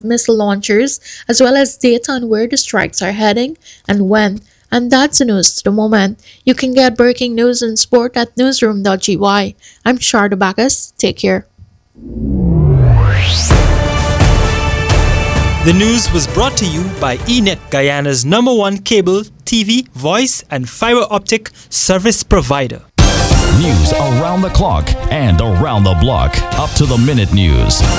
missile launchers, as well as data on where the strikes are heading and when. And that's the news to the moment. You can get breaking news and sport at newsroom.gy. I'm Sharda Bacchus. Take care. The news was brought to you by eNet, Guyana's #1 cable, TV, voice, and fiber optic service provider. News around the clock and around the block. Up to the minute news.